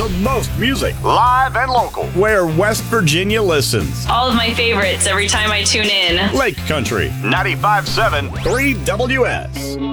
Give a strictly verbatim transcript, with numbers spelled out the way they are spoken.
The most music, live and local, where West Virginia listens. All of my favorites every time I tune in. Lake Country, ninety-five point seven, three W S.